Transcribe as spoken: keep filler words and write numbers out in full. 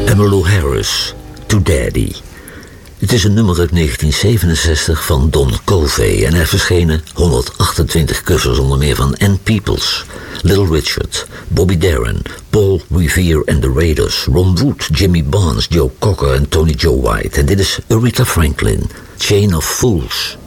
Emmylou Harris, To Daddy. Het is een nummer uit negentien zevenenzestig van Don Covey en er verschenen honderdachtentwintig covers onder meer van Ann Peebles, Little Richard, Bobby Darin, Paul Revere and the Raiders, Ron Wood, Jimmy Barnes, Joe Cocker en Tony Joe White. En dit is Aretha Franklin, Chain of Fools.